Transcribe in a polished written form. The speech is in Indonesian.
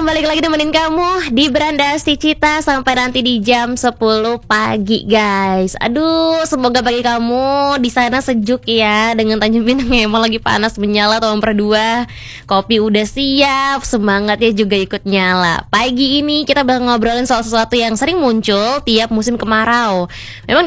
balik lagi nemenin kamu di Beranda Si Cita sampai nanti di jam 10 pagi, guys. Aduh, semoga pagi kamu di sana sejuk ya. Dengan Tanjung Pinang yang emang lagi panas menyala tahun per 2. Kopi udah siap, semangatnya juga ikut nyala. Pagi ini kita bakal ngobrolin soal sesuatu yang sering muncul tiap musim kemarau. Memang